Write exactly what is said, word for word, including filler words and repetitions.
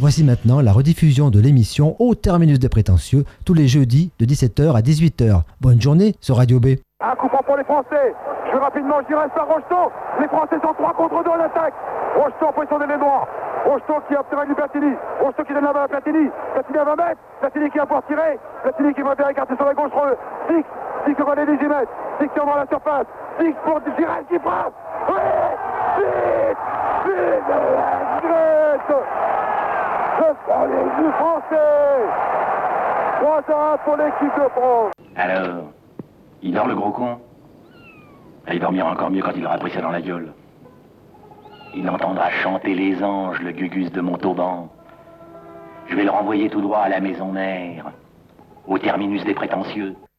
Voici maintenant la rediffusion de l'émission Au Terminus des Prétentieux, tous les jeudis de dix-sept heures à dix-huit heures. Bonne journée sur Radio B. Un coup franc pour les Français. Je vais rapidement, je dirais ça, Rocheteau. Les Français sont trois contre deux en attaque. Rocheteau en position de l'aile droit. Rocheteau qui obtient du Platini. Rocheteau qui donne la main à Platini. Platini à vingt mètres. Platini qui va pouvoir tirer. Platini qui va faire écarter sur la gauche. Six. Six au bas des dix mètres. Six qui envoie la surface. Six pour Giral qui frappe. Oui. Six. Six de la Grèce. Le premier du Français. trois à un pour l'équipe de France. Alors, il dort le gros con? Il dormira encore mieux quand il aura pris ça dans la gueule. Il entendra chanter les anges, le gugus de Montauban. Je vais le renvoyer tout droit à la maison mère, au terminus des prétentieux.